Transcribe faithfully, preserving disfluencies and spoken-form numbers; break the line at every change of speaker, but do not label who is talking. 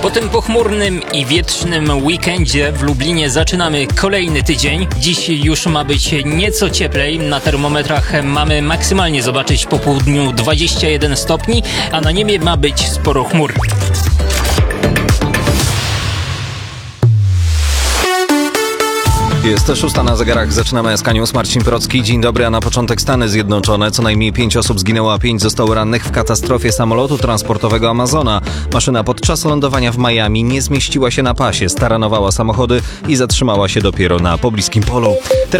Po tym pochmurnym i wietrznym weekendzie w Lublinie zaczynamy kolejny tydzień. Dziś już ma być nieco cieplej. Na termometrach mamy maksymalnie zobaczyć po południu dwadzieścia jeden stopni, a na niebie ma być sporo chmur.
Jest szósta na zegarach, zaczynamy z News. Marcin Procki. Dzień dobry, a na początek Stany Zjednoczone. Co najmniej pięć osób zginęło, a pięć zostało rannych w katastrofie samolotu transportowego Amazona. Maszyna podczas lądowania w Miami nie zmieściła się na pasie, staranowała samochody i zatrzymała się dopiero na pobliskim polu.